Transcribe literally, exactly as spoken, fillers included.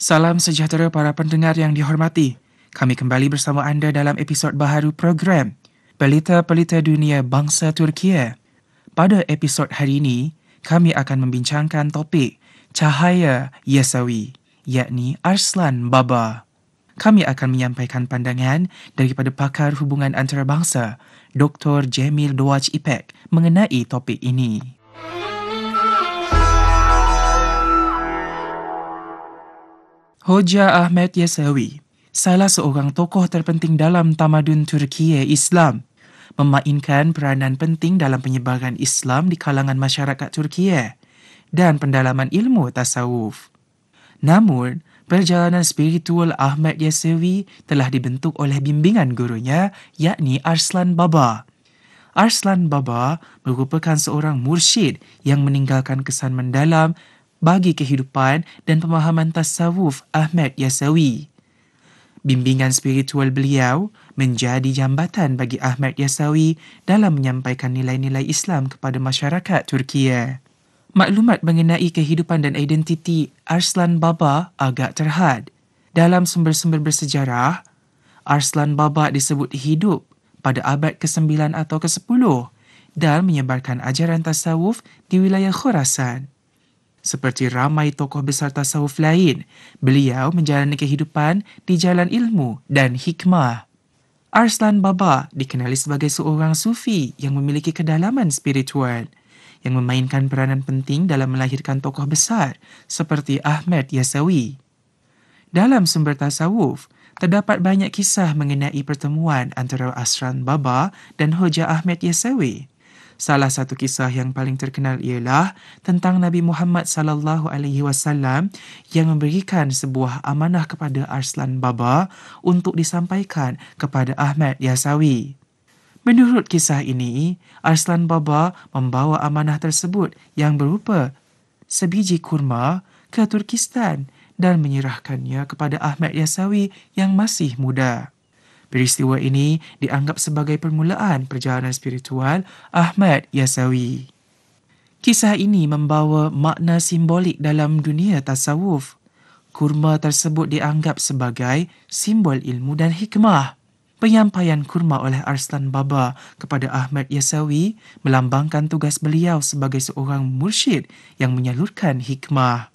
Salam sejahtera para pendengar yang dihormati. Kami kembali bersama anda dalam episod baharu program Pelita-Pelita Dunia Bangsa Turkiye. Pada episod hari ini, kami akan membincangkan topik Cahaya Yesawi, yakni Arslan Baba. Kami akan menyampaikan pandangan daripada pakar hubungan antarabangsa, Doktor Jamil Dwaj Ipek mengenai topik ini. Hoja Ahmed Yesawi, salah seorang tokoh terpenting dalam tamadun Turkiye Islam, memainkan peranan penting dalam penyebaran Islam di kalangan masyarakat Turkiye dan pendalaman ilmu tasawuf. Namun, perjalanan spiritual Ahmed Yesawi telah dibentuk oleh bimbingan gurunya, yakni Arslan Baba. Arslan Baba merupakan seorang mursyid yang meninggalkan kesan mendalam bagi kehidupan dan pemahaman tasawuf Ahmed Yesawi. Bimbingan spiritual beliau menjadi jambatan bagi Ahmed Yesawi dalam menyampaikan nilai-nilai Islam kepada masyarakat Turkiye. Maklumat mengenai kehidupan dan identiti Arslan Baba agak terhad. Dalam sumber-sumber bersejarah, Arslan Baba disebut hidup pada abad kesembilan atau kesepuluh dan menyebarkan ajaran tasawuf di wilayah Khurasan. Seperti ramai tokoh besar tasawuf lain, beliau menjalani kehidupan di jalan ilmu dan hikmah. Arslan Baba dikenali sebagai seorang sufi yang memiliki kedalaman spiritual, yang memainkan peranan penting dalam melahirkan tokoh besar seperti Ahmed Yesawi. Dalam sumber tasawuf, terdapat banyak kisah mengenai pertemuan antara Arslan Baba dan Hoja Ahmed Yesawi. Salah satu kisah yang paling terkenal ialah tentang Nabi Muhammad sallallahu alaihi wasallam yang memberikan sebuah amanah kepada Arslan Baba untuk disampaikan kepada Ahmed Yesawi. Menurut kisah ini, Arslan Baba membawa amanah tersebut yang berupa sebiji kurma ke Turkistan dan menyerahkannya kepada Ahmed Yesawi yang masih muda. Peristiwa ini dianggap sebagai permulaan perjalanan spiritual Ahmed Yesawi. Kisah ini membawa makna simbolik dalam dunia tasawuf. Kurma tersebut dianggap sebagai simbol ilmu dan hikmah. Penyampaian kurma oleh Arslan Baba kepada Ahmed Yesawi melambangkan tugas beliau sebagai seorang mursyid yang menyalurkan hikmah.